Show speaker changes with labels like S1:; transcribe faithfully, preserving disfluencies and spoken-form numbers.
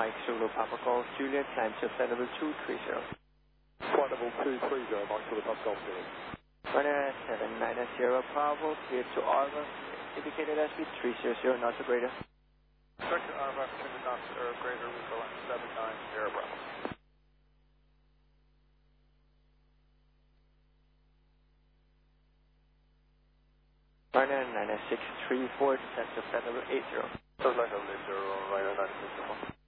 S1: Mike Zulu Papa Golf Juliet, climb to flight level two three zero.
S2: Flight level two three zero, Mike Zulu Papa Golf Juliet.
S1: Runner seven nine zero Bravo, clear to Arva, indicated as speed three zero zero knots or greater.
S2: Direction Arva, ten knots or greater, we go on seven nine zero Bravo.
S1: Runner nine six three four, descend to flight level eight zero.
S2: So flight level eight zero, runner nine six zero.